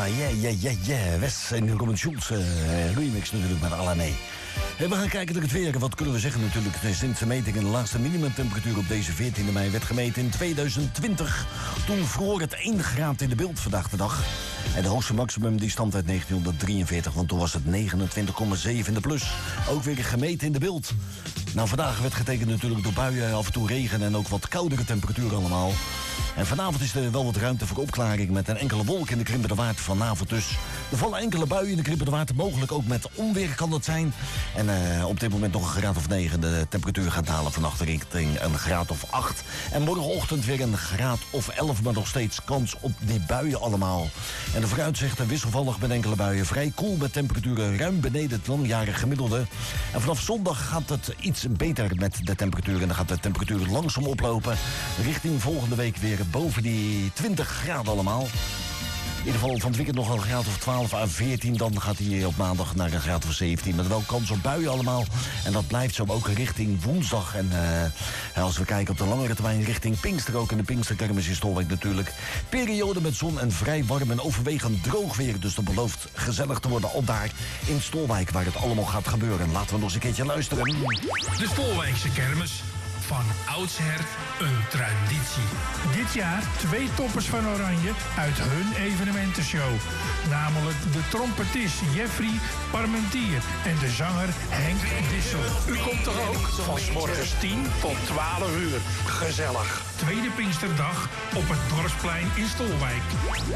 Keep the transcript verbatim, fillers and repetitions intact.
yeah, yeah, yeah, yeah. Wes en Robin Schulz uh, remix natuurlijk met Alané. Hey, we gaan kijken naar het weer. Wat kunnen we zeggen natuurlijk? Sinds de meting in de laagste minimumtemperatuur op deze veertiende mei werd gemeten in tweeduizend twintig. Toen vroor het één graad in de beeld vandaag de dag. En de hoogste maximum die stamt uit negentienhonderddrieënveertig, want toen was het negenentwintig komma zeven in de plus. Ook weer gemeten in de beeld. Nou, vandaag werd getekend natuurlijk door buien, af en toe regen en ook wat koudere temperaturen allemaal. En vanavond is er wel wat ruimte voor opklaring met een enkele wolk in de Krimpende Waard vanavond dus. Er vallen enkele buien in de Krimpende Waard, mogelijk ook met onweer kan dat zijn. En uh, op dit moment nog een graad of negen. De temperatuur gaat dalen vannacht richting een graad of acht. En morgenochtend weer een graad of elf, maar nog steeds kans op die buien allemaal. En de vooruitzichten wisselvallig met enkele buien. Vrij koel met temperaturen ruim beneden het langjarige gemiddelde. En vanaf zondag gaat het iets beter met de temperatuur. En dan gaat de temperatuur langzaam oplopen. Richting volgende week weer boven die twintig graden allemaal. In ieder geval van het weekend nog een graad of twaalf à veertien. Dan gaat hij op maandag naar een graad of zeventien. Met wel kans op buien allemaal. En dat blijft zo ook richting woensdag. En uh, als we kijken op de langere termijn richting Pinkster ook. En de Pinksterkermis in Stolwijk natuurlijk. Periode met zon en vrij warm en overwegend droog weer. Dus dat belooft gezellig te worden al daar in Stolwijk. Waar het allemaal gaat gebeuren. Laten we nog eens een keertje luisteren. De Stolwijkse kermis. Van oudsher een traditie. Dit jaar twee toppers van Oranje uit hun evenementenshow. Namelijk de trompetist Jeffrey Parmentier en de zanger Henk Dissel. U komt toch ook? Van 's morgens tien tot twaalf uur. Gezellig. Tweede Pinksterdag op het Dorpsplein in Stolwijk.